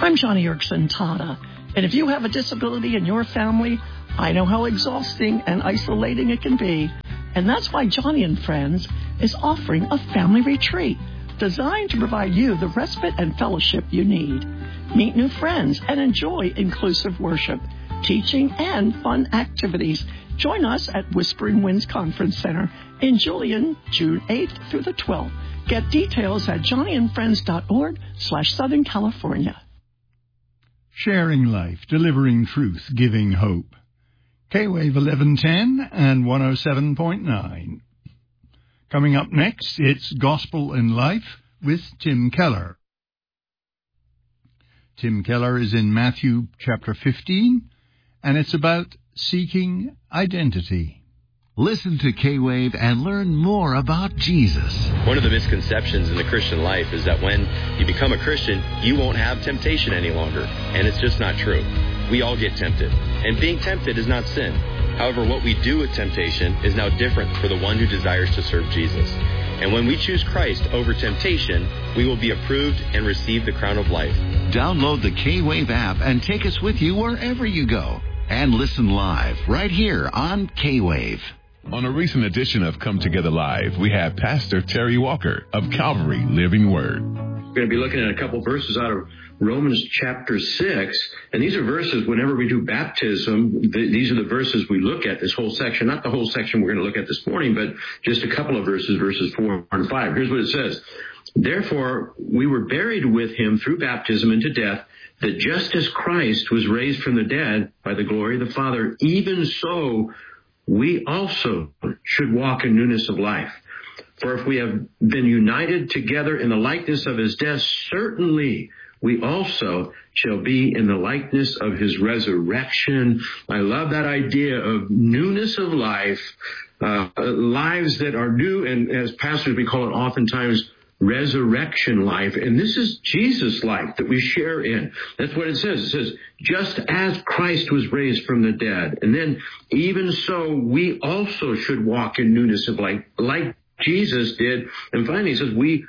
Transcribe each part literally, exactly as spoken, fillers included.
I'm Johnny Erickson Tada, and if you have a disability in your family, I know how exhausting and isolating it can be, and that's why Johnny and Friends is offering a family retreat designed to provide you the respite and fellowship you need. Meet new friends and enjoy inclusive worship, teaching, and fun activities. Join us at Whispering Winds Conference Center in Julian, June eighth through the twelfth. Get details at johnnyandfriends.org slash Southern California. Sharing life, delivering truth, giving hope. K-Wave eleven ten and one oh seven point nine. Coming up next, it's Gospel in Life with Tim Keller. Tim Keller is in Matthew chapter fifteen, and it's about seeking identity. Listen to K-Wave and learn more about Jesus. One of the misconceptions in the Christian life is that when you become a Christian, you won't have temptation any longer. And it's just not true. We all get tempted. And being tempted is not sin. However, what we do with temptation is now different for the one who desires to serve Jesus. And when we choose Christ over temptation, we will be approved and receive the crown of life. Download the K-Wave app and take us with you wherever you go. And listen live right here on K-Wave. On a recent edition of Come Together Live, we have Pastor Terry Walker of Calvary Living Word. We're going to be looking at a couple verses out of Romans chapter six. And these are verses, whenever we do baptism, th- these are the verses we look at, this whole section. Not the whole section we're going to look at this morning, but just a couple of verses, verses four and five. Here's what it says. Therefore, we were buried with him through baptism into death, that just as Christ was raised from the dead by the glory of the Father, even so we also should walk in newness of life. For if we have been united together in the likeness of his death, certainly we also shall be in the likeness of his resurrection. I love that idea of newness of life, uh, lives that are new, and as pastors we call it oftentimes resurrection life. And this is Jesus' life that we share in. That's what it says. It says, just as Christ was raised from the dead. And then, even so, we also should walk in newness of life, like Jesus did. And finally, it says, we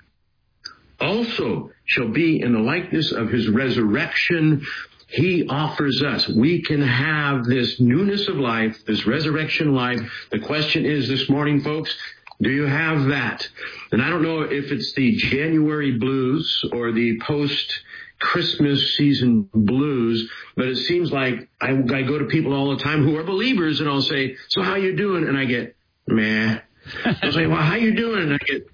also shall be in the likeness of his resurrection. He offers us. We can have this newness of life, this resurrection life. The question is this morning, folks, do you have that? And I don't know if it's the January blues or the post-Christmas season blues, but it seems like I, I go to people all the time who are believers, and I'll say, so how you doing? And I get, meh. I'll say, well, how you doing? And I get,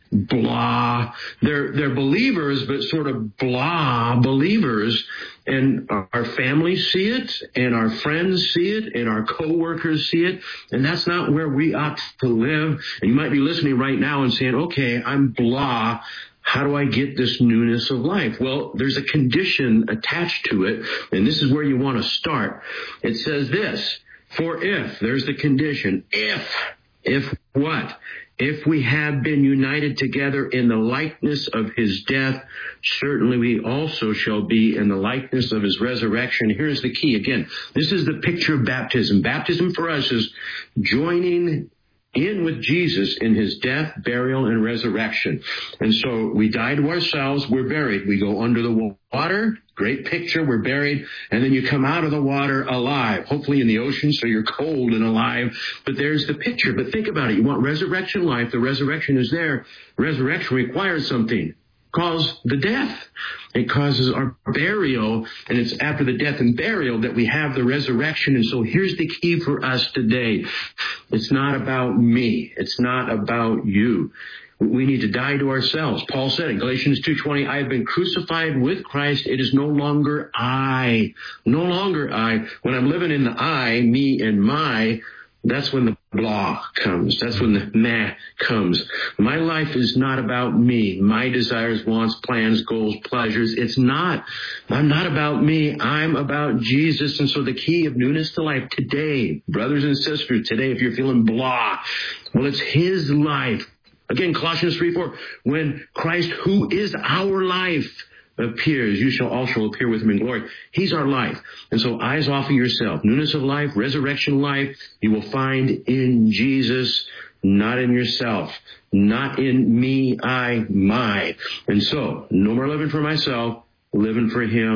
blah. They're, they're believers, but sort of blah believers. And our families see it, and our friends see it, and our coworkers see it. And that's not where we ought to live. And you might be listening right now and saying, okay, I'm blah. How do I get this newness of life? Well, there's a condition attached to it, and this is where you want to start. It says this, for if, there's the condition, if, if what? If we have been united together in the likeness of his death, certainly we also shall be in the likeness of his resurrection. Here's the key. Again, this is the picture of baptism. Baptism for us is joining in with Jesus in his death, burial, and resurrection. And so we die to ourselves, we're buried. We go under the water, great picture, we're buried, and then you come out of the water alive, hopefully in the ocean, so you're cold and alive. But there's the picture. But think about it. You want resurrection life. The resurrection is there. Resurrection requires something. Cause the death. It causes our burial, and it's after the death and burial that we have the resurrection. And so here's the key for us today. It's not about me. It's not about you. We need to die to ourselves. Paul said in Galatians two twenty, I have been crucified with Christ. It is no longer I. No longer I. When I'm living in the I, me and my, that's when the blah comes. That's when the meh comes. My life is not about me. My desires, wants, plans, goals, pleasures. It's not. I'm not about me. I'm about Jesus. And so the key of newness to life today, brothers and sisters, today, if you're feeling blah, well, it's his life. Again, Colossians three four, when Christ, who is our life, appears, you shall also appear with him in glory. He's our life. And so eyes off of yourself. Newness of life, resurrection life, you will find in Jesus, not in yourself, not in me, I, my. And so, no more living for myself, living for him,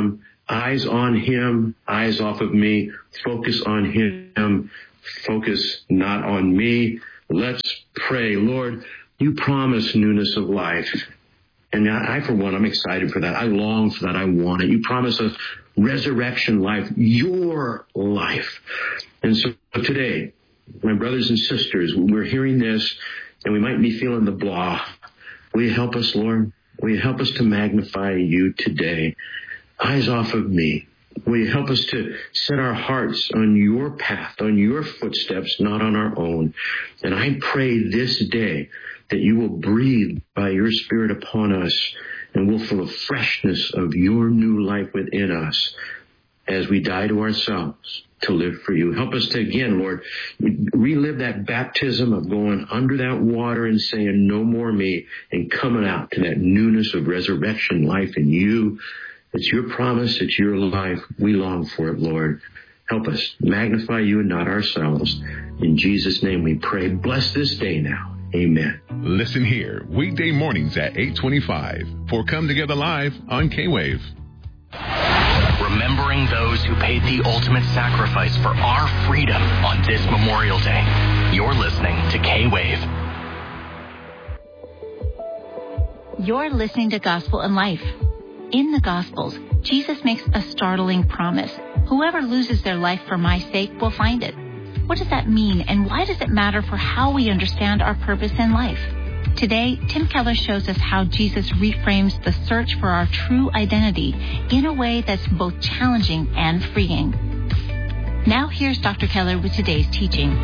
Eyes on him, eyes off of me. Focus on him. Focus not on me. Let's pray. Lord, you promise newness of life. And I, for one, I'm excited for that. I long for that. I want it. You promise us resurrection life, your life. And so today, my brothers and sisters, we're hearing this, and we might be feeling the blah. Will you help us, Lord? Will you help us to magnify you today? Eyes off of me. Will you help us to set our hearts on your path, on your footsteps, not on our own? And I pray this day that you will breathe by your Spirit upon us, and we'll feel the freshness of your new life within us as we die to ourselves to live for you. Help us to, again, Lord, relive that baptism of going under that water and saying, no more me, and coming out to that newness of resurrection life in you. It's your promise. It's your life. We long for it, Lord. Help us magnify you and not ourselves. In Jesus' name we pray. Bless this day now. Amen. Listen here, weekday mornings at eight twenty-five for Come Together Live on K-Wave. Remembering those who paid the ultimate sacrifice for our freedom on this Memorial Day. You're listening to K-Wave. You're listening to Gospel in Life. In the Gospels, Jesus makes a startling promise. Whoever loses their life for my sake will find it. What does that mean, and why does it matter for how we understand our purpose in life? Today, Tim Keller shows us how Jesus reframes the search for our true identity in a way that's both challenging and freeing. Now here's Doctor Keller with today's teaching.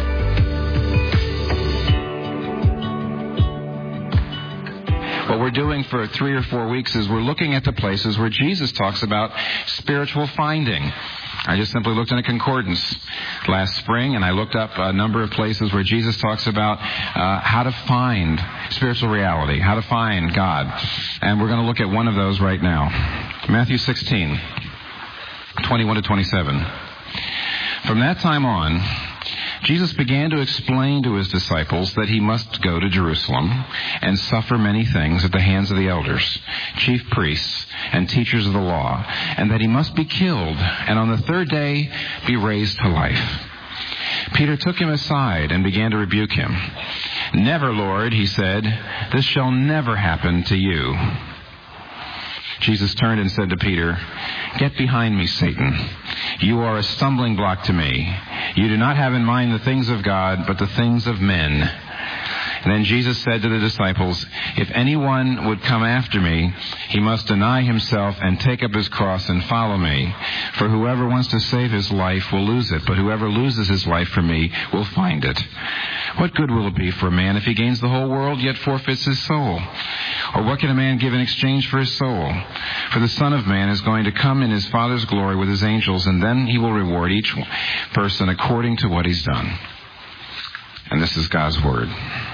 What we're doing for three or four weeks is we're looking at the places where Jesus talks about spiritual finding. I just simply looked in a concordance last spring, and I looked up a number of places where Jesus talks about uh, how to find spiritual reality, how to find God. And we're going to look at one of those right now. Matthew sixteen, twenty-one to twenty-seven. From that time on, Jesus began to explain to his disciples that he must go to Jerusalem and suffer many things at the hands of the elders, chief priests, and teachers of the law, and that he must be killed and on the third day be raised to life. Peter took him aside and began to rebuke him. "Never, Lord," he said, "this shall never happen to you." Jesus turned and said to Peter, "Get behind me, Satan. You are a stumbling block to me. You do not have in mind the things of God, but the things of men." And then Jesus said to the disciples, "If anyone would come after me, he must deny himself and take up his cross and follow me. For whoever wants to save his life will lose it, but whoever loses his life for me will find it. What good will it be for a man if he gains the whole world yet forfeits his soul? Or what can a man give in exchange for his soul? For the Son of Man is going to come in his Father's glory with his angels, and then he will reward each person according to what he's done." And this is God's Word.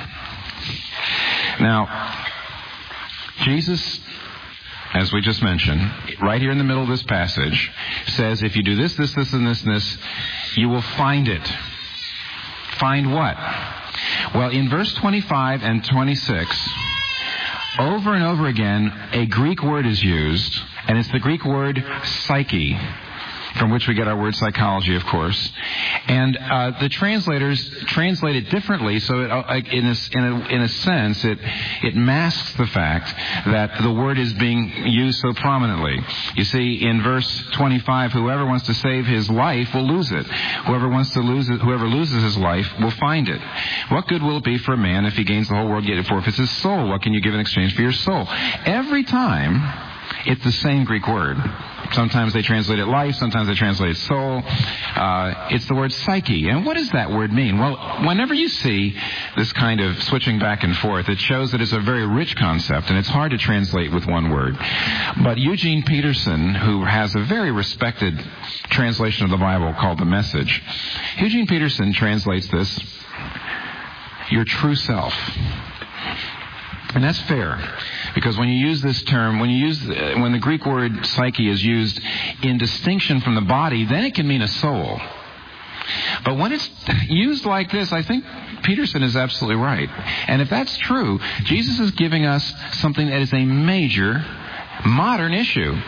Now, Jesus, as we just mentioned, right here in the middle of this passage, says if you do this, this, this, and this, and this, you will find it. Find what? Well, in verse twenty-five and twenty-six, over and over again, a Greek word is used, and it's the Greek word psyche, from which we get our word psychology, of course. And uh, the translators translate it differently, so it, uh, in, a, in, a, in a sense, it, it masks the fact that the word is being used so prominently. You see, in verse twenty-five, whoever wants to save his life will lose it. Whoever wants to lose it, whoever loses his life will find it. What good will it be for a man if he gains the whole world yet forfeits his soul? What can you give in exchange for your soul? Every time, it's the same Greek word. Sometimes they translate it life, sometimes they translate it soul. Uh, it's the word psyche. And what does that word mean? Well, whenever you see this kind of switching back and forth, it shows that it's a very rich concept, and it's hard to translate with one word. But Eugene Peterson, who has a very respected translation of the Bible called The Message, Eugene Peterson translates this, your true self. And that's fair, because when you use this term, when you use when the Greek word psyche is used in distinction from the body, then it can mean a soul. But when it's used like this, I think Peterson is absolutely right. And if that's true, Jesus is giving us something that is a major modern issue.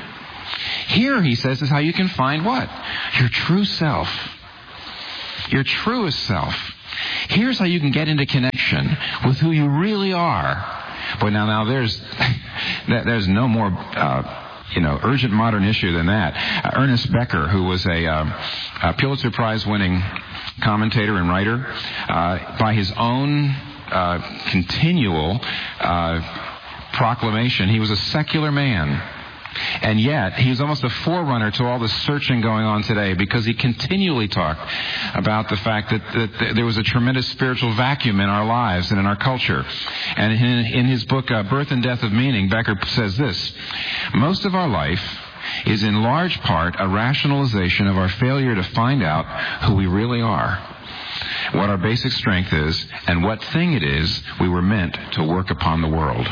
Here, he says, is how you can find what? Your true self. Your truest self. Here's how you can get into connection with who you really are. But now, now there's there's no more uh, you know urgent modern issue than that. Uh, Ernest Becker, who was a, uh, a Pulitzer Prize-winning commentator and writer, uh, by his own uh, continual uh, proclamation, he was a secular man. And yet, he was almost a forerunner to all the searching going on today, because he continually talked about the fact that, that there was a tremendous spiritual vacuum in our lives and in our culture. And in, in his book, uh, Birth and Death of Meaning, Becker says this: most of our life is in large part a rationalization of our failure to find out who we really are, what our basic strength is, and what thing it is we were meant to work upon the world.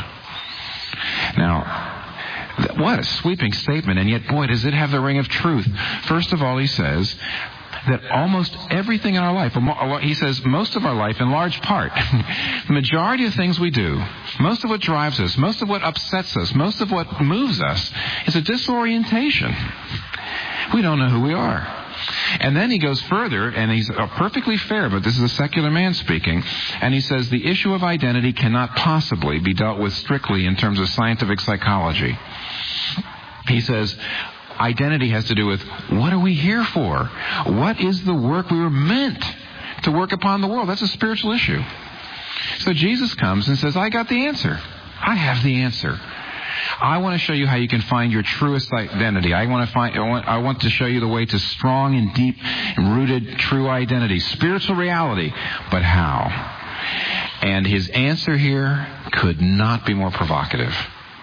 Now, what a sweeping statement, and yet, boy, does it have the ring of truth. First of all, he says that almost everything in our life, he says most of our life in large part, the majority of things we do, most of what drives us, most of what upsets us, most of what moves us is a disorientation. We don't know who we are. And then he goes further, and he's perfectly fair, but this is a secular man speaking, and he says the issue of identity cannot possibly be dealt with strictly in terms of scientific psychology. He says identity has to do with what are we here for? What is the work we were meant to work upon the world? That's a spiritual issue. So Jesus comes and says, I got the answer. I have the answer. I want to show you how you can find your truest identity. I want to find. I want, I want to show you the way to strong and deep and rooted true identity, spiritual reality. But how? And his answer here could not be more provocative.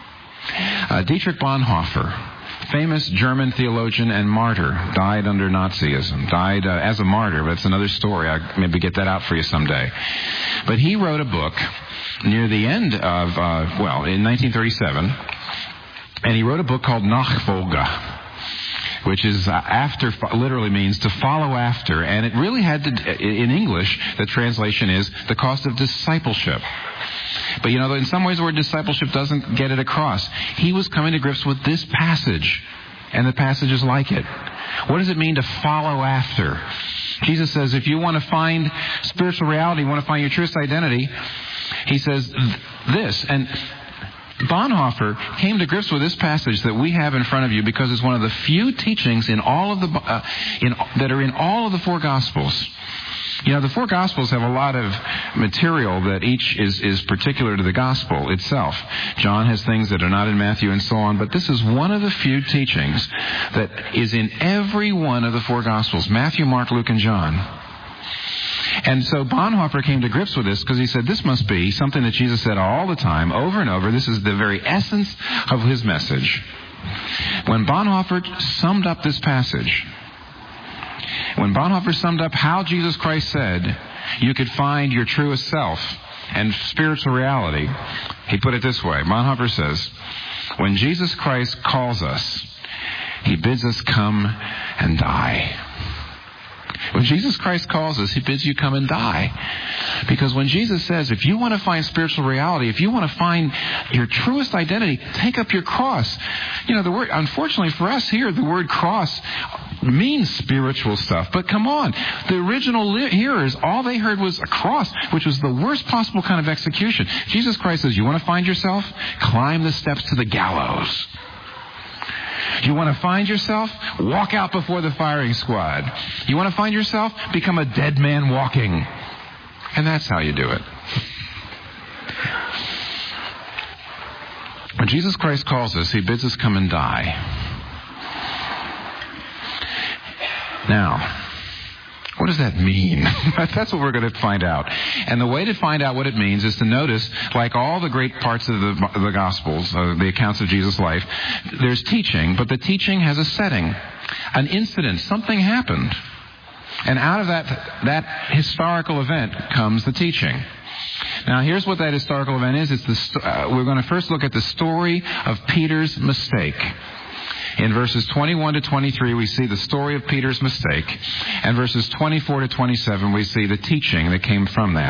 Uh, Dietrich Bonhoeffer, famous German theologian and martyr, died under Nazism. Died uh, as a martyr, but it's another story. I'll maybe get that out for you someday. But he wrote a book near the end of, uh, well, in nineteen thirty-seven, and he wrote a book called Nachfolge, which is uh, after, literally means to follow after, and it really had to, in English, the translation is the cost of discipleship. But you know, in some ways the word discipleship doesn't get it across. He was coming to grips with this passage, and the passages like it. What does it mean to follow after? Jesus says if you want to find spiritual reality, you want to find your truest identity, he says this, and Bonhoeffer came to grips with this passage that we have in front of you because it's one of the few teachings in all of the uh, in, that are in all of the four Gospels. You know, the four Gospels have a lot of material that each is, is particular to the Gospel itself. John has things that are not in Matthew and so on, but this is one of the few teachings that is in every one of the four Gospels, Matthew, Mark, Luke, and John. And so Bonhoeffer came to grips with this because he said this must be something that Jesus said all the time, over and over. This is the very essence of his message. When Bonhoeffer summed up this passage, when Bonhoeffer summed up how Jesus Christ said you could find your truest self and spiritual reality, he put it this way. Bonhoeffer says, when Jesus Christ calls us, he bids us come and die. When Jesus Christ calls us, he bids you come and die. Because when Jesus says, if you want to find spiritual reality, if you want to find your truest identity, take up your cross. You know, the word, unfortunately for us here, the word cross means spiritual stuff. But come on, the original hearers, all they heard was a cross, which was the worst possible kind of execution. Jesus Christ says, you want to find yourself? Climb the steps to the gallows. You want to find yourself? Walk out before the firing squad. You want to find yourself? Become a dead man walking. And that's how you do it. When Jesus Christ calls us, he bids us come and die. Now, what does that mean? That's what we're going to find out. And the way to find out what it means is to notice, like all the great parts of the, the Gospels, uh, the accounts of Jesus' life, there's teaching, but the teaching has a setting, an incident, something happened. And out of that, that historical event comes the teaching. Now, here's what that historical event is. It's the, uh, we're going to first look at the story of Peter's mistake. In verses twenty-one to twenty-three, we see the story of Peter's mistake. And verses twenty-four to twenty-seven, we see the teaching that came from that.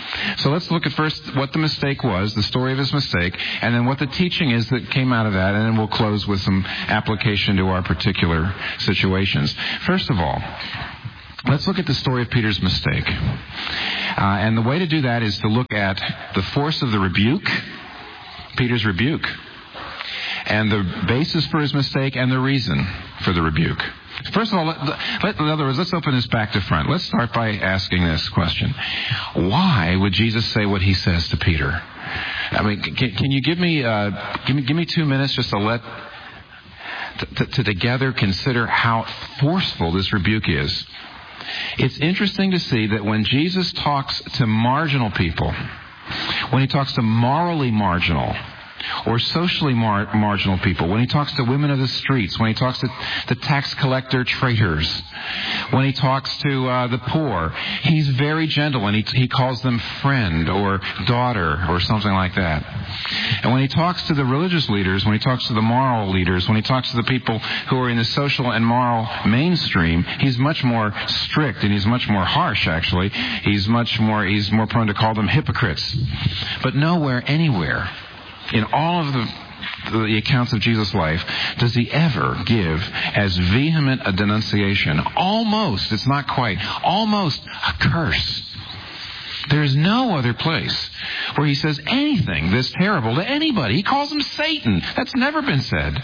So let's look at first what the mistake was, the story of his mistake, and then what the teaching is that came out of that, and then we'll close with some application to our particular situations. First of all, let's look at the story of Peter's mistake. Uh, and the way to do that is to look at the force of the rebuke, Peter's rebuke, and the basis for his mistake and the reason for the rebuke. First of all, let, let, in other words, let's open this back to front. Let's start by asking this question. Why would Jesus say what he says to Peter? I mean, can, can you give me, uh, give me, give me two minutes just to let, to, to, to together consider how forceful this rebuke is? It's interesting to see that when Jesus talks to marginal people, when he talks to morally marginal or socially mar- marginal people, when he talks to women of the streets, when he talks to the tax collector traitors, when he talks to uh, the poor, he's very gentle, and he, he calls them friend or daughter or something like that. And when he talks to the religious leaders, when he talks to the moral leaders, when he talks to the people who are in the social and moral mainstream, he's much more strict, and he's much more harsh, actually. He's much more, he's more prone to call them hypocrites. But nowhere, anywhere, in all of the, the accounts of Jesus' life, does he ever give as vehement a denunciation, almost, it's not quite, almost a curse. There's no other place where he says anything this terrible to anybody. He calls him Satan. That's never been said.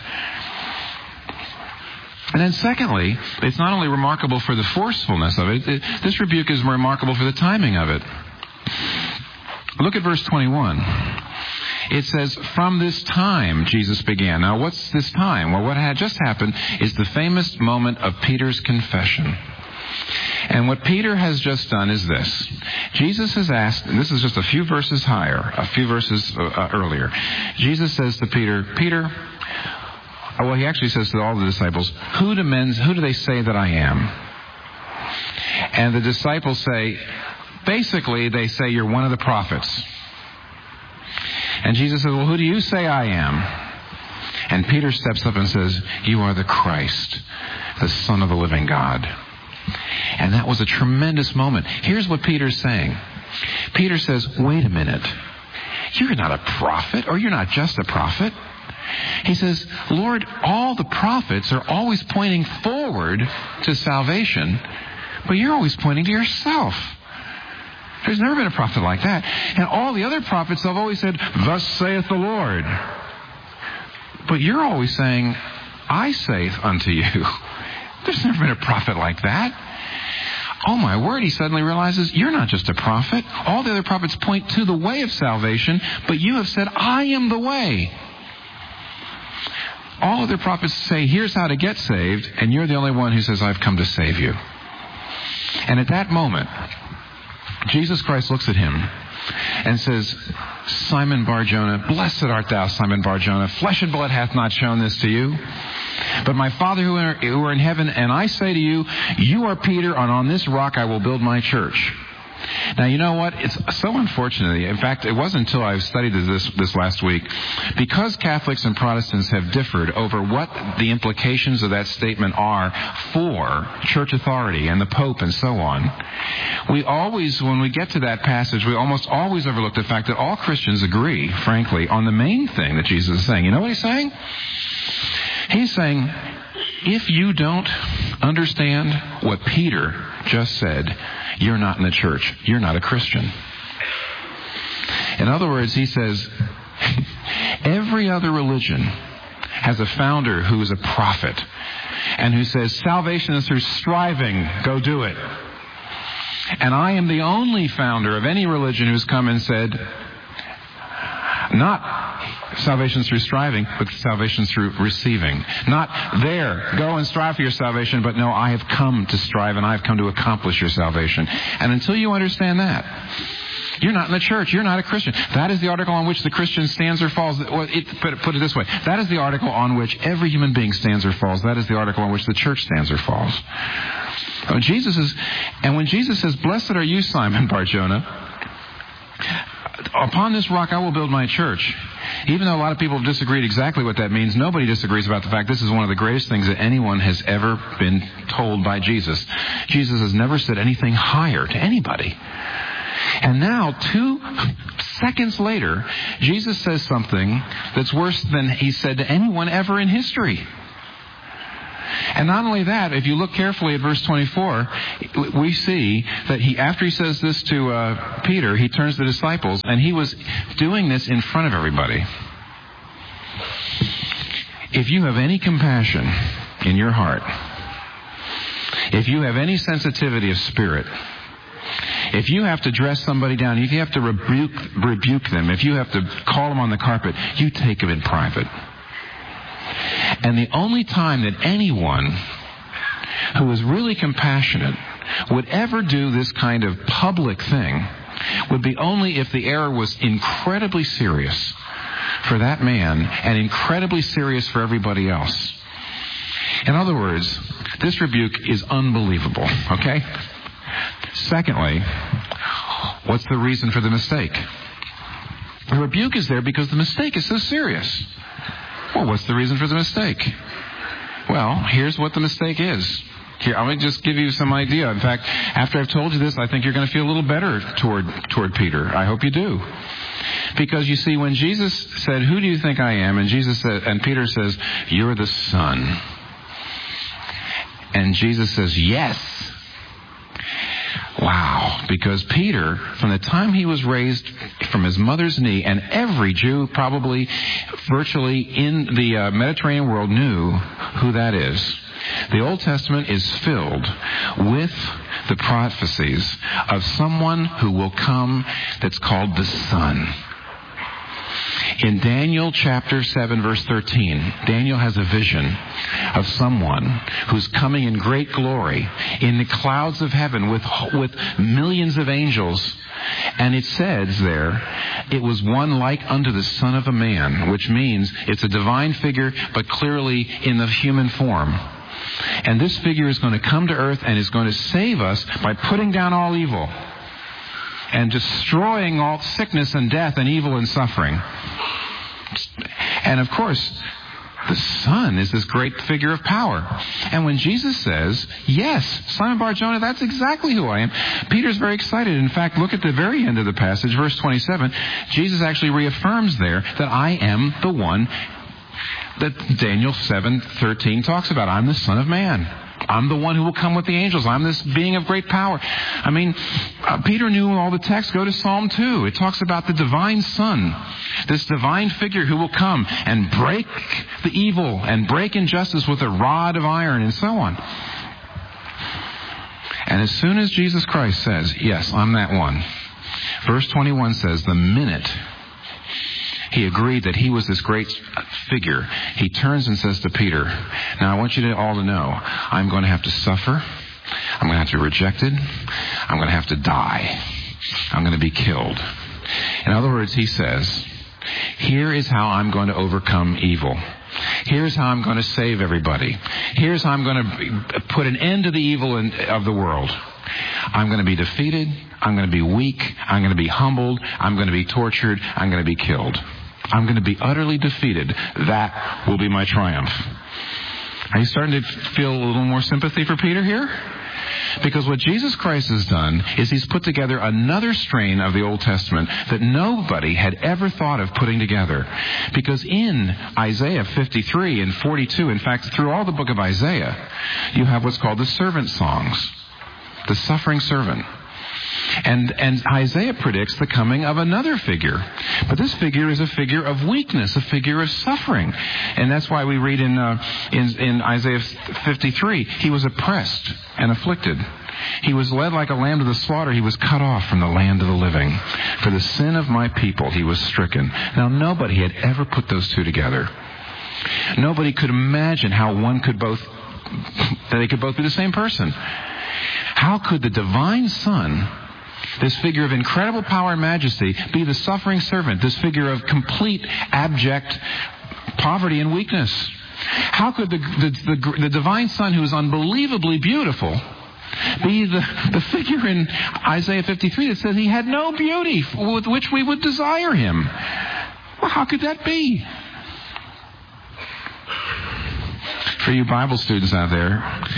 And then secondly, it's not only remarkable for the forcefulness of it, it this rebuke is remarkable for the timing of it. Look at verse twenty-one. It says, from this time, Jesus began. Now, what's this time? Well, what had just happened is the famous moment of Peter's confession. And what Peter has just done is this. Jesus has asked, and this is just a few verses higher, a few verses uh, earlier. Jesus says to Peter, Peter, well, he actually says to all the disciples, who do men, who do they say that I am? And the disciples say, basically, they say you're one of the prophets. And Jesus says, well, who do you say I am? And Peter steps up and says, you are the Christ, the Son of the living God. And that was a tremendous moment. Here's what Peter's saying. Peter says, wait a minute. You're not a prophet, or you're not just a prophet. He says, Lord, all the prophets are always pointing forward to salvation, but you're always pointing to yourself. There's never been a prophet like that. And all the other prophets have always said, thus saith the Lord. But you're always saying, I saith unto you. There's never been a prophet like that. Oh my word, he suddenly realizes, you're not just a prophet. All the other prophets point to the way of salvation, but you have said, I am the way. All other prophets say, here's how to get saved, and you're the only one who says, I've come to save you. And at that moment, Jesus Christ looks at him and says, Simon Bar-Jonah, blessed art thou, Simon Bar-Jonah. Flesh and blood hath not shown this to you, but my Father who are, who are in heaven. And I say to you, you are Peter, and on this rock I will build my church. Now, you know what? It's so unfortunate. In fact, it wasn't until I studied this this last week, because Catholics and Protestants have differed over what the implications of that statement are for church authority and the Pope and so on. We always, when we get to that passage, we almost always overlook the fact that all Christians agree, frankly, on the main thing that Jesus is saying. You know what he's saying? He's saying, if you don't understand what Peter just said, you're not in the church. You're not a Christian. In other words, he says, every other religion has a founder who is a prophet and who says, salvation is through striving, go do it. And I am the only founder of any religion who's come and said, not salvation through striving, but salvation through receiving. Not there, go and strive for your salvation, but no, I have come to strive and I have come to accomplish your salvation. And until you understand that, you're not in the church. You're not a Christian. That is the article on which the Christian stands or falls. Well, it, put, it, put it this way. That is the article on which every human being stands or falls. That is the article on which the church stands or falls. When Jesus is, and when Jesus says, blessed are you, Simon Bar-Jonah, upon this rock I will build my church. Even though a lot of people have disagreed exactly what that means, nobody disagrees about the fact this is one of the greatest things that anyone has ever been told by Jesus. Jesus has never said anything higher to anybody. And now, two seconds later, Jesus says something that's worse than he said to anyone ever in history. And not only that, if you look carefully at verse twenty-four, we see that he, after he says this to uh, Peter, he turns to the disciples, and he was doing this in front of everybody. If you have any compassion in your heart, if you have any sensitivity of spirit, if you have to dress somebody down, if you have to rebuke, rebuke them, if you have to call them on the carpet, you take them in private. And the only time that anyone who is really compassionate would ever do this kind of public thing would be only if the error was incredibly serious for that man and incredibly serious for everybody else. In other words, this rebuke is unbelievable, okay? Secondly, what's the reason for the mistake? The rebuke is there because the mistake is so serious. Well, what's the reason for the mistake? Well, here's what the mistake is. Here, I'm going to just give you some idea. In fact, after I've told you this, I think you're going to feel a little better toward toward Peter. I hope you do. Because you see, when Jesus said, "Who do you think I am?" and Jesus said, and Peter says, "You're the Son." And Jesus says, "Yes." Wow, because Peter, from the time he was raised from his mother's knee, and every Jew probably virtually in the uh, Mediterranean world knew who that is. The Old Testament is filled with the prophecies of someone who will come that's called the Son. In Daniel chapter seven, verse thirteen, Daniel has a vision of someone who's coming in great glory in the clouds of heaven with, with millions of angels. And it says there, it was one like unto the Son of a Man, which means it's a divine figure, but clearly in the human form. And this figure is going to come to earth and is going to save us by putting down all evil and destroying all sickness and death and evil and suffering. And of course, the Son is this great figure of power. And when Jesus says, "Yes, Simon Bar-Jonah, that's exactly who I am," Peter's very excited. In fact, look at the very end of the passage, verse twenty-seven. Jesus actually reaffirms there that I am the one that Daniel seven thirteen talks about. I'm the Son of Man. I'm the one who will come with the angels. I'm this being of great power. I mean, uh, Peter knew all the texts. Go to Psalm two. It talks about the divine Son, this divine figure who will come and break the evil and break injustice with a rod of iron and so on. And as soon as Jesus Christ says, "Yes, I'm that one," verse twenty-one says, the minute he agreed that he was this great figure, he turns and says to Peter, "Now I want you to all to know, I'm going to have to suffer. I'm going to have to be rejected. I'm going to have to die. I'm going to be killed." In other words, he says, here is how I'm going to overcome evil. Here's how I'm going to save everybody. Here's how I'm going to put an end to the evil in, of the world. I'm going to be defeated. I'm going to be weak. I'm going to be humbled. I'm going to be tortured. I'm going to be killed. I'm going to be utterly defeated. That will be my triumph. Are you starting to feel a little more sympathy for Peter here? Because what Jesus Christ has done is he's put together another strain of the Old Testament that nobody had ever thought of putting together. Because in Isaiah fifty-three and forty-two, in fact, through all the book of Isaiah, you have what's called the servant songs, the suffering servant. And, and Isaiah predicts the coming of another figure. But this figure is a figure of weakness, a figure of suffering. And that's why we read in, uh, in, in Isaiah fifty-three, he was oppressed and afflicted. He was led like a lamb to the slaughter. He was cut off from the land of the living. For the sin of my people, he was stricken. Now, nobody had ever put those two together. Nobody could imagine how one could both, that they could both be the same person. How could the divine Son, this figure of incredible power and majesty, be the suffering servant, this figure of complete, abject poverty and weakness? How could the, the, the, the divine Son, who is unbelievably beautiful, be the, the figure in Isaiah fifty-three that says he had no beauty with which we would desire him? Well, how could that be? For you Bible students out there,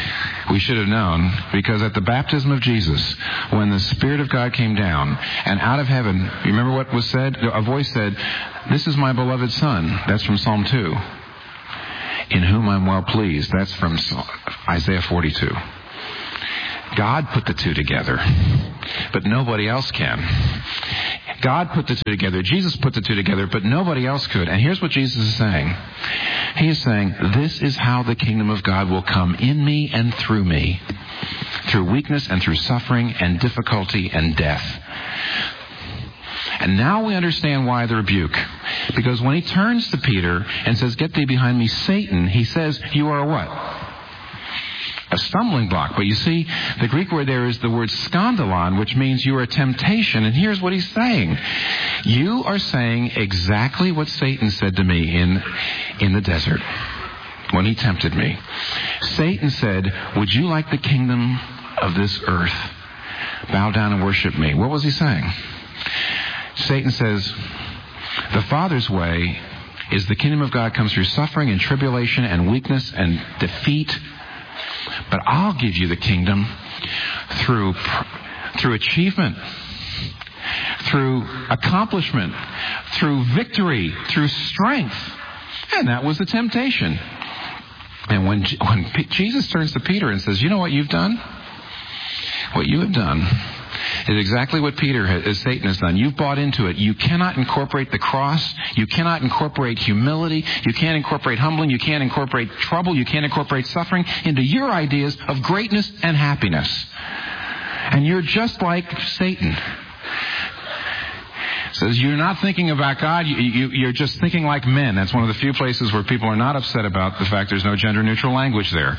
We should have known, because at the baptism of Jesus, when the Spirit of God came down, and out of heaven, you remember what was said? A voice said, "This is my beloved Son." That's from Psalm two. "In whom I'm well pleased." That's from Isaiah forty-two. God put the two together, but nobody else can. God put the two together. Jesus put the two together, but nobody else could. And here's what Jesus is saying. He is saying, this is how the kingdom of God will come in me and through me. Through weakness and through suffering and difficulty and death. And now we understand why the rebuke. Because when he turns to Peter and says, "Get thee behind me, Satan," he says, you are a what? A stumbling block. But you see, the Greek word there is the word skandalon, which means you are a temptation. And here's what he's saying. You are saying exactly what Satan said to me in, in the desert when he tempted me. Satan said, "Would you like the kingdom of this earth? Bow down and worship me." What was he saying? Satan says, the Father's way is the kingdom of God comes through suffering and tribulation and weakness and defeat. But I'll give you the kingdom through through achievement, through accomplishment, through victory, through strength. And that was the temptation. And when when Jesus turns to Peter and says, "You know what you've done? What you have done is exactly what Peter has, as Satan has done. You've bought into it. You cannot incorporate the cross. You cannot incorporate humility. You can't incorporate humbling. You can't incorporate trouble. You can't incorporate suffering into your ideas of greatness and happiness. And you're just like Satan." Says you're not thinking about God, you, you, you're just thinking like men. That's one of the few places where people are not upset about the fact there's no gender-neutral language there.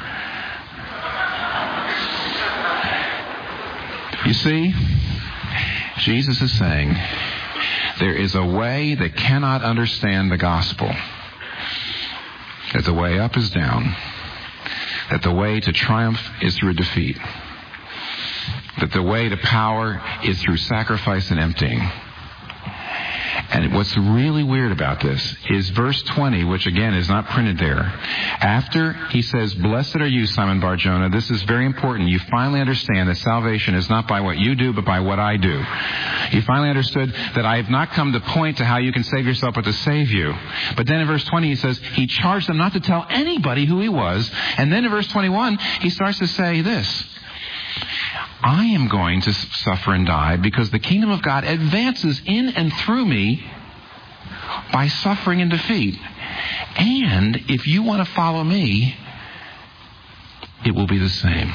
You see, Jesus is saying there is a way that cannot understand the gospel. That the way up is down. That the way to triumph is through defeat. That the way to power is through sacrifice and emptying. And what's really weird about this is verse twenty, which again is not printed there. After he says, "Blessed are you, Simon Bar-Jonah," this is very important. You finally understand that salvation is not by what you do, but by what I do. You finally understood that I have not come to point to how you can save yourself, but to save you. But then in verse twenty, he says, he charged them not to tell anybody who he was. And then in verse twenty-one, he starts to say this. I am going to suffer and die because the kingdom of God advances in and through me by suffering and defeat. And if you want to follow me, it will be the same.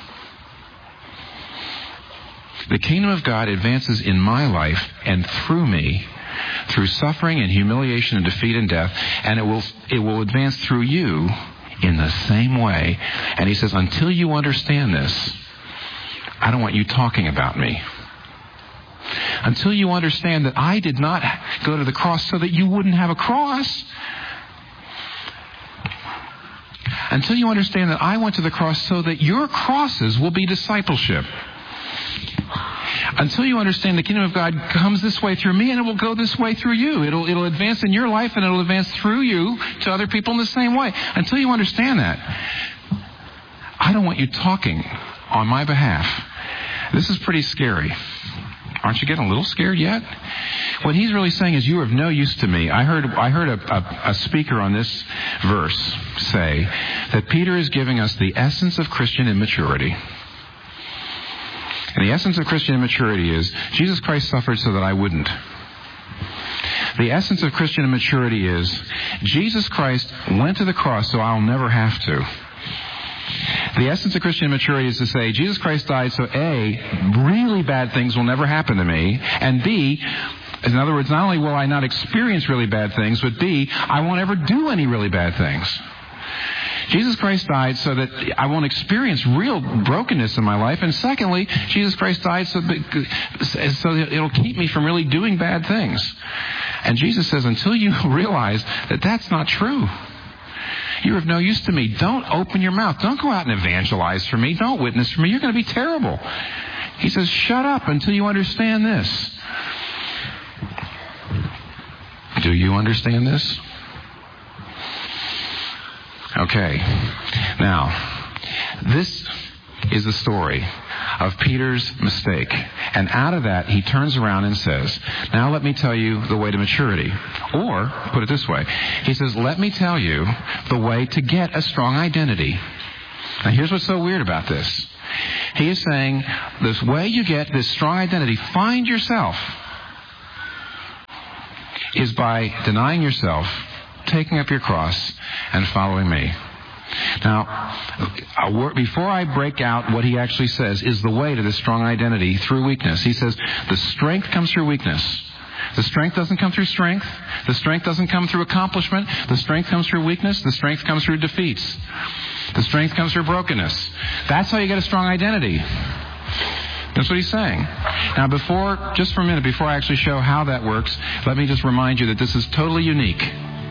The kingdom of God advances in my life and through me through suffering and humiliation and defeat and death, and it will it will advance through you in the same way. And he says, until you understand this, I don't want you talking about me. Until you understand that I did not go to the cross so that you wouldn't have a cross. Until you understand that I went to the cross so that your crosses will be discipleship. Until you understand the kingdom of God comes this way through me and it will go this way through you. It'll, it'll advance in your life and it'll advance through you to other people in the same way. Until you understand that, I don't want you talking on my behalf. This is pretty scary. Aren't you getting a little scared yet? What he's really saying is, you are of no use to me. I heard I heard a, a, a speaker on this verse say that Peter is giving us the essence of Christian immaturity. And the essence of Christian immaturity is, Jesus Christ suffered so that I wouldn't. The essence of Christian immaturity is, Jesus Christ went to the cross so I'll never have to. The essence of Christian maturity is to say, Jesus Christ died so A, really bad things will never happen to me, and B, in other words, not only will I not experience really bad things, but B, I won't ever do any really bad things. Jesus Christ died so that I won't experience real brokenness in my life, and secondly, Jesus Christ died so that, so that it'll keep me from really doing bad things. And Jesus says, until you realize that that's not true, you're of no use to me. Don't open your mouth. Don't go out and evangelize for me. Don't witness for me. You're going to be terrible. He says, shut up until you understand this. Do you understand this? Okay. Now, this is the story of Peter's mistake. And out of that, he turns around and says, now let me tell you the way to maturity. Or, put it this way, he says, let me tell you the way to get a strong identity. Now here's what's so weird about this. He is saying, this way you get this strong identity, find yourself, is by denying yourself, taking up your cross, and following me. Now, before I break out what he actually says is the way to this strong identity through weakness, he says the strength comes through weakness. The strength doesn't come through strength. The strength doesn't come through accomplishment. The strength comes through weakness. The strength comes through defeats. The strength comes through brokenness. That's how you get a strong identity. That's what he's saying. Now, before, just for a minute, before I actually show how that works, let me just remind you that this is totally unique.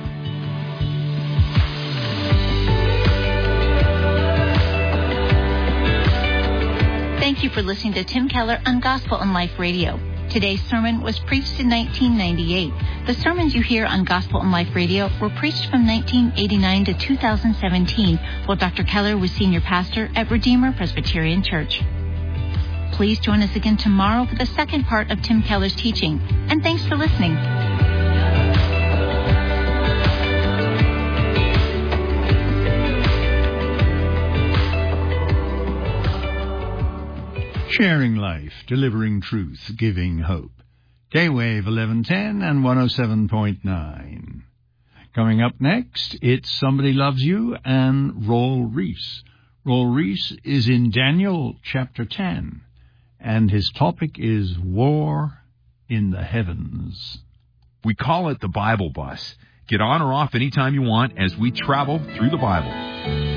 Thank you for listening to Tim Keller on Gospel and Life Radio. Today's sermon was preached in nineteen ninety-eight. The sermons you hear on Gospel and Life Radio were preached from nineteen eighty-nine to two thousand seventeen, while Doctor Keller was senior pastor at Redeemer Presbyterian Church. Please join us again tomorrow for the second part of Tim Keller's teaching. And thanks for listening. Sharing life, delivering truth, giving hope. K-Wave eleven ten and one oh seven point nine. Coming up next, it's Somebody Loves You and Raul Ries. Raul Ries is in Daniel chapter ten, and his topic is War in the Heavens. We call it the Bible Bus. Get on or off anytime you want as we travel through the Bible.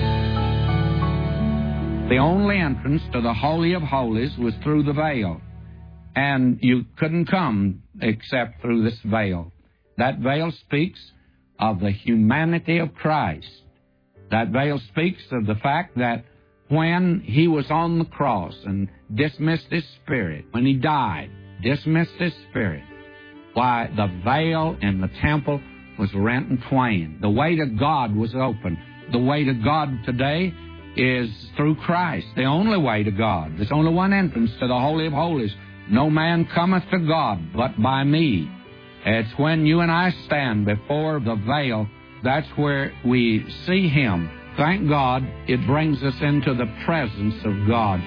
The only entrance to the Holy of Holies was through the veil, and you couldn't come except through this veil. That veil speaks of the humanity of Christ. That veil speaks of the fact that when he was on the cross and dismissed his spirit, when he died, dismissed his spirit, why, the veil in the temple was rent in twain. The way to God was open. The way to God today is through Christ, the only way to God. There's only one entrance to the Holy of Holies. No man cometh to God but by me. It's when you and I stand before the veil, that's where we see him. Thank God, it brings us into the presence of God.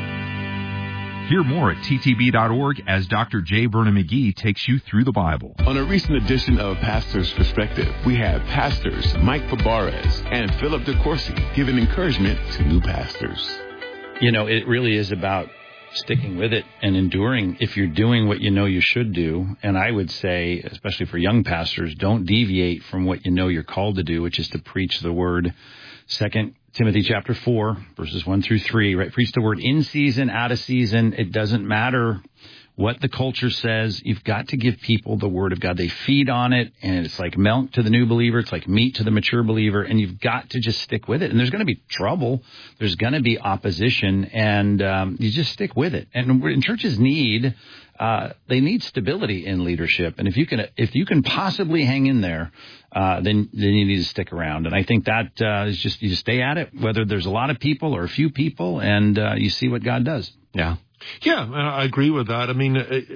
Hear more at T T B dot org as Doctor J. Vernon McGee takes you through the Bible. On a recent edition of Pastor's Perspective, we have pastors Mike Fabarez and Philip DeCourcy giving encouragement to new pastors. You know, it really is about sticking with it and enduring if you're doing what you know you should do. And I would say, especially for young pastors, don't deviate from what you know you're called to do, which is to preach the word. Second Timothy chapter four, verses one through three, right? Preach the word in season, out of season. It doesn't matter what the culture says. You've got to give people the word of God. They feed on it, and it's like milk to the new believer. It's like meat to the mature believer, and you've got to just stick with it. And there's going to be trouble. There's going to be opposition, and um, you just stick with it. And, and churches need uh, they need stability in leadership. And if you can if you can possibly hang in there, uh, then then you need to stick around. And I think that uh, is just you just stay at it, whether there's a lot of people or a few people, and uh, you see what God does. Yeah. Yeah, I agree with that. I mean,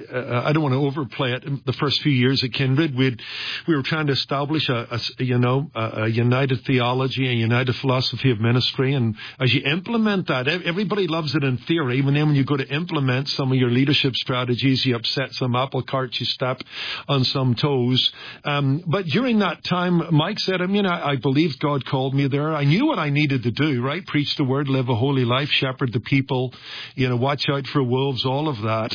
I don't want to overplay it. The first few years at Kindred, we we were trying to establish a, a you know a, a united theology, a united philosophy of ministry, and as you implement that, everybody loves it in theory. But then when you go to implement some of your leadership strategies, you upset some apple carts, you step on some toes. Um, but during that time, Mike said, I mean, I, I believed God called me there. I knew what I needed to do. Right, preach the word, live a holy life, shepherd the people, you know, watch out for wolves, all of that,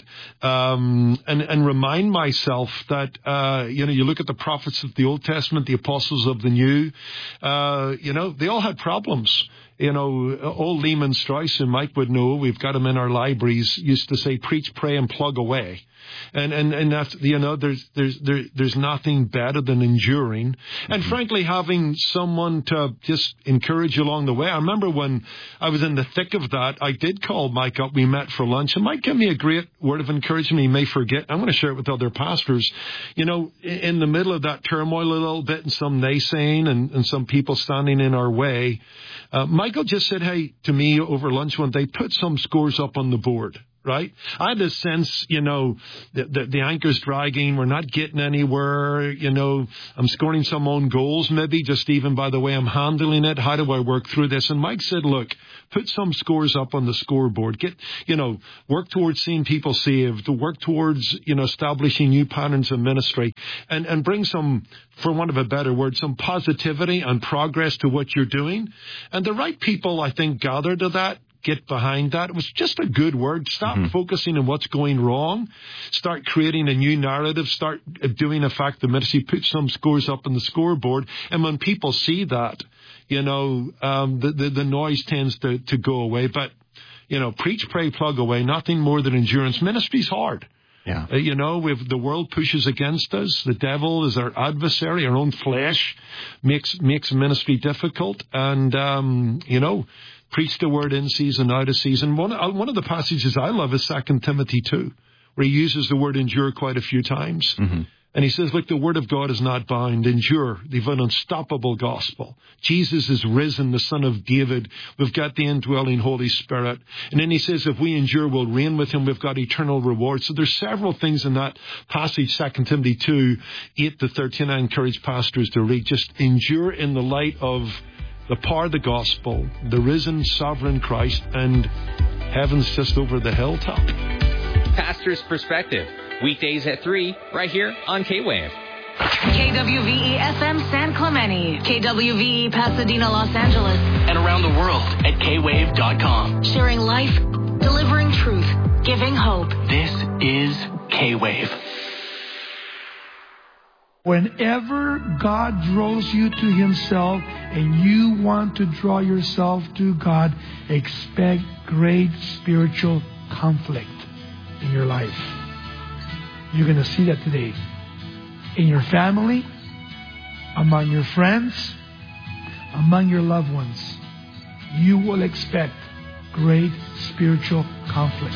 um, and, and remind myself that, uh, you know, you look at the prophets of the Old Testament, the apostles of the New, uh, you know, they all had problems. You know, old Lehman Strauss, and Mike would know, we've got him in our libraries, used to say, preach, pray, and plug away. And, and, and that's, you know, there's, there's, there, there's nothing better than enduring. And frankly, having someone to just encourage you along the way. I remember when I was in the thick of that, I did call Mike up. We met for lunch, and Mike gave me a great word of encouragement. He may forget. I'm going to share it with other pastors. You know, in the middle of that turmoil a little bit, and some naysaying and, and some people standing in our way, Uh, Michael just said, hey, to me over lunch one day, put some scores up on the board. Right? I had this sense, you know, that the, the anchor's dragging. We're not getting anywhere. You know, I'm scoring some own goals, maybe just even by the way I'm handling it. How do I work through this? And Mike said, look, put some scores up on the scoreboard. Get, you know, work towards seeing people saved, to work towards, you know, establishing new patterns of ministry and, and bring some, for want of a better word, some positivity and progress to what you're doing. And the right people, I think, gather to that. Get behind that. It was just a good word. Stop mm-hmm. focusing on what's going wrong. Start creating a new narrative. Start doing a fact the ministry. Put some scores up on the scoreboard. And when people see that, you know, um, the, the, the noise tends to, to go away. But, you know, preach, pray, plug away. Nothing more than endurance. Ministry's hard. Yeah. Uh, you know, if the world pushes against us, the devil is our adversary. Our own flesh makes makes ministry difficult. And, um, you know, preach the word in season, out of season. One, one of the passages I love is Second Timothy two, where he uses the word endure quite a few times. Mm-hmm. And he says, look, the word of God is not bound. Endure. They've an unstoppable gospel. Jesus is risen, the Son of David. We've got the indwelling Holy Spirit. And then he says, if we endure, we'll reign with him. We've got eternal reward. So there's several things in that passage, Second Timothy two, eight to thirteen, I encourage pastors to read. Just endure in the light of the power of the gospel, the risen sovereign Christ, and heaven's just over the hilltop. Pastor's Perspective, weekdays at three, right here on K-Wave. K W V E F M San Clemente, K W V E Pasadena, Los Angeles, and around the world at K wave dot com. Sharing life, delivering truth, giving hope. This is K-Wave. Whenever God draws you to himself and you want to draw yourself to God, expect great spiritual conflict in your life. You're going to see that today. In your family, among your friends, among your loved ones. You will expect great spiritual conflict.